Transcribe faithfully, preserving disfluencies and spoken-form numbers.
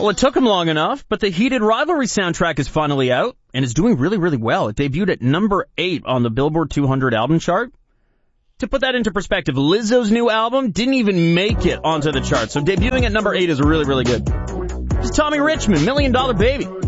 Well, it took him long enough, but the Heated Rivalry soundtrack is finally out, and is doing really, really well. It debuted at number eight on the Billboard two hundred album chart. To put that into perspective, Lizzo's new album didn't even make it onto the chart, so debuting at number eight is really, really good. This is Tommy Richmond, Million Dollar Baby.